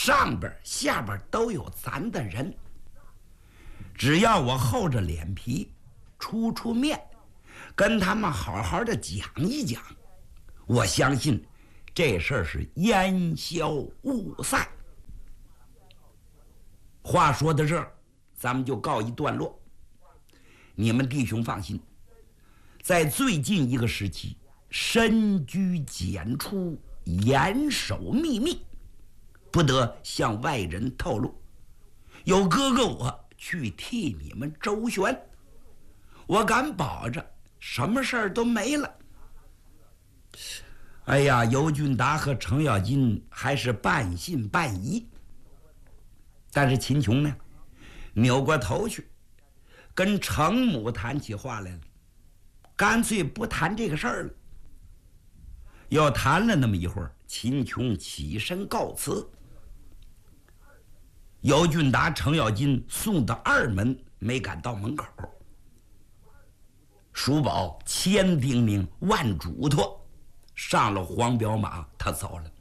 上边下边都有咱的人。只要我厚着脸皮出面，跟他们好好的讲一讲，我相信这事儿是烟消雾散。话说到这儿，咱们就告一段落。你们弟兄放心，在最近一个时期，深居简出，严守秘密，不得向外人透露。有哥哥我去替你们周旋，我敢保着什么事儿都没了。哎呀，尤俊达和程咬金还是半信半疑，但是秦琼呢，扭过头去跟程母谈起话来了，干脆不谈这个事儿了。又谈了那么一会儿，秦琼起身告辞。尤俊达、程咬金送到二门，没敢到门口。叔宝千叮咛万嘱托，上了黄骠马，他走了。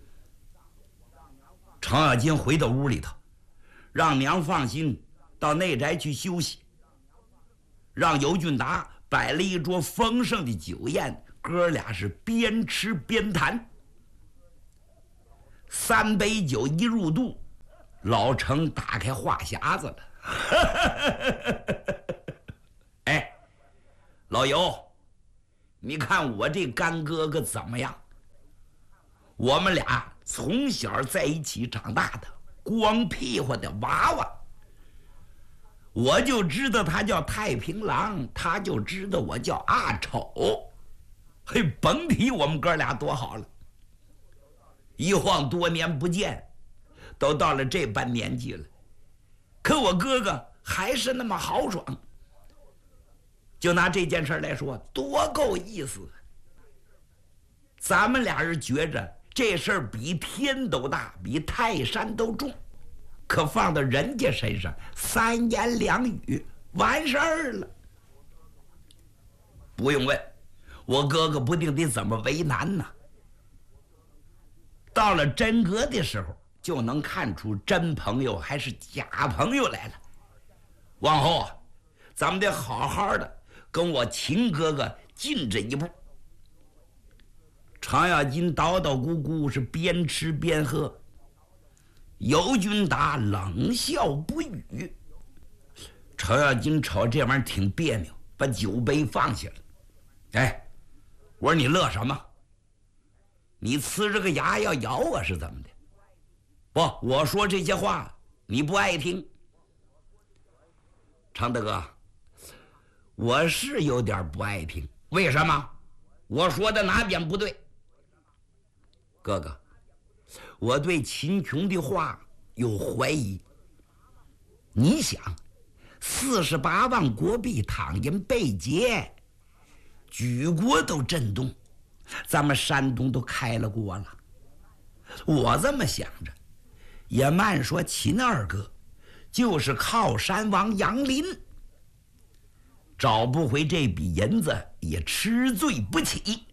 程咬金回到屋里头，让娘放心到内宅去休息，让尤俊达摆了一桌丰盛的酒宴，哥俩是边吃边谈。3杯酒一入肚，老程打开话匣子了。哎，老尤，你看我这干哥哥怎么样？我们俩从小在一起长大的，光屁股的娃娃。我就知道他叫太平郎，他就知道我叫阿丑。嘿，甭提我们哥俩多好了。一晃多年不见，都到了这般年纪了，可我哥哥还是那么豪爽。就拿这件事来说，多够意思。咱们俩人觉着这事儿比天都大，比泰山都重，可放到人家身上，3言2语完事儿了。不用问，我哥哥不定得怎么为难呢。到了真格的时候，就能看出真朋友还是假朋友来了。往后啊，咱们得好好的跟我秦哥哥进这一步。程咬金叨叨咕咕是边吃边喝，尤俊达冷笑不语。程咬金瞅这玩意儿挺别扭，把酒杯放下了。哎，我说你乐什么？你呲着个牙要咬我是怎么的？不，我说这些话你不爱听。程大哥，我是有点不爱听。为什么？我说的哪点不对？哥哥，我对秦琼的话有怀疑。你想，48万国币躺银被劫，举国都震动，咱们山东都开了国了。我这么想着，也慢说秦二哥就是靠山王杨林，找不回这笔银子也吃罪不起。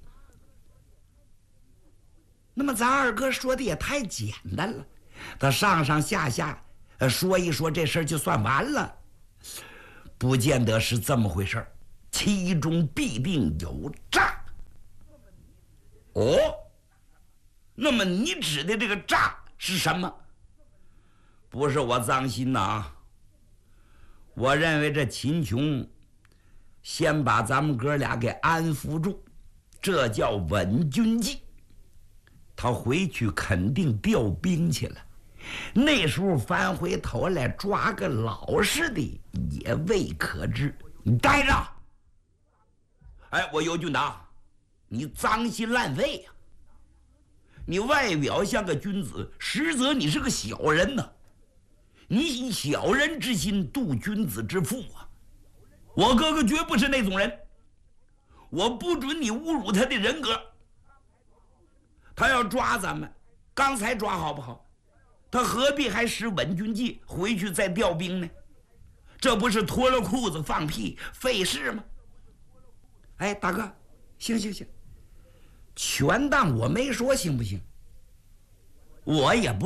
那么咱二哥说的也太简单了，他上上下下说一说这事儿就算完了，不见得是这么回事儿，其中必定有诈。哦，那么你指的这个诈是什么？不是我脏心呐，我认为这秦琼先把咱们哥俩给安抚住，这叫稳军计。他回去肯定调兵去了，那时候翻回头来抓个老实的也未可知。你待着！哎，我尤俊达，你脏心烂肺呀！你外表像个君子，实则你是个小人呢。你以小人之心度君子之腹啊！我哥哥绝不是那种人，我不准你侮辱他的人格。他要抓咱们，刚才抓好不好？他何必还使稳军计，回去再调兵呢？这不是脱了裤子放屁，费事吗？哎，大哥，行，全当我没说，行不行？我也不